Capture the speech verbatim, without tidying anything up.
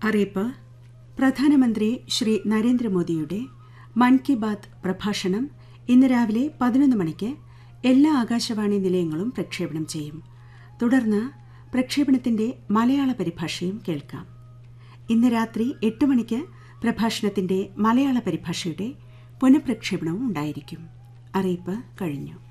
അറിയിപ്പ്. പ്രധാനമന്ത്രി ശ്രീ നരേന്ദ്രമോദിയുടെ മൻ കി ബാത് പ്രഭാഷണം ഇന്ന് രാവിലെ പതിനൊന്ന് മണിക്ക് എല്ലാ ആകാശവാണി നിലയങ്ങളും പ്രക്ഷേപണം ചെയ്യും. തുടർന്ന് പ്രക്ഷേപണത്തിന്റെ മലയാള പരിഭാഷയും കേൾക്കാം. ഇന്ന് രാത്രി എട്ട് മണിക്ക് പ്രഭാഷണത്തിന്റെ മലയാള പരിഭാഷയുടെ പുനഃപ്രക്ഷേപണവും ഉണ്ടായിരിക്കും. അറിയിപ്പ് കഴിഞ്ഞു.